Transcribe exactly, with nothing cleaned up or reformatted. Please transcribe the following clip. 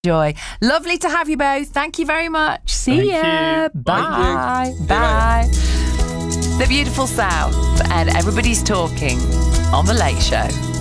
Joy. Lovely to have you both. Thank you very much. See Thank ya. you. Bye. Thank you. Bye. The beautiful South and Everybody's Talking on The Late Show.